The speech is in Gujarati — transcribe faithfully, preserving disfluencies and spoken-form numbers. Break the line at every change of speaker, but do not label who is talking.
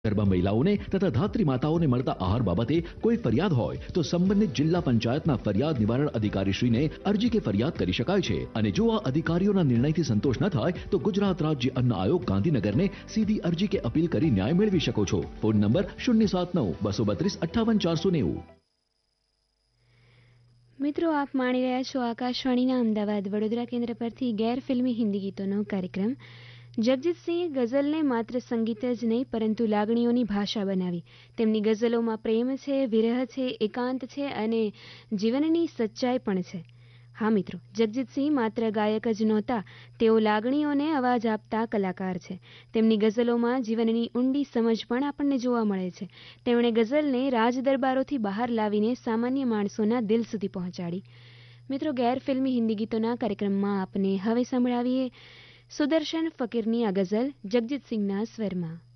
ગર્ભા મહિલાઓને તથા ધાત્રી માતાઓને મળતા આહાર બાબતે કોઈ ફરિયાદ હોય તો સંબંધિત જિલ્લા પંચાયતના ફરિયાદ નિવારણ અધિકારીશ્રીને અરજી કે ફરિયાદ કરી શકાય છે અને જો આ અધિકારીઓના નિર્ણયથી સંતોષ ન થાય તો ગુજરાત રાજ્ય અન્ન આયોગ ગાંધીનગરને સીધી અરજી કે અપીલ કરી ન્યાય મેળવી શકો છો. ફોન નંબર શૂન્ય સાત નવ બસો બત્રીસ અઠ્ઠાવન ચારસો નેવું.
મિત્રો, આપ માણી રહ્યા છો આકાશવાણીના અમદાવાદ વડોદરા કેન્દ્ર પરથી ગેરફિલ્મી હિન્દી ગીતોનો કાર્યક્રમ. જગજીતસિંહે ગઝલને માત્ર સંગીત જ નહીં પરંતુ લાગણીઓની ભાષા બનાવી. તેમની ગઝલોમાં પ્રેમ છે, વિરહ છે, એકાંત છે અને જીવનની સચ્ચાઈ પણ છે. હા મિત્રો, જગજીતસિંહ માત્ર ગાયક જ નહોતા, તેઓ લાગણીઓને અવાજ આપતા કલાકાર છે. તેમની ગઝલોમાં જીવનની ઊંડી સમજ પણ આપણને જોવા મળે છે. તેમણે ગઝલને રાજદરબારોથી બહાર લાવીને સામાન્ય માણસોના દિલ સુધી પહોંચાડી. મિત્રો, ગેરફિલ્મી હિન્દી ગીતોના કાર્યક્રમમાં આપને હવે સંભળાવીએ સુદર્શન ફકીરની આ ગઝલ જગજીતસિંહના સ્વરમાં.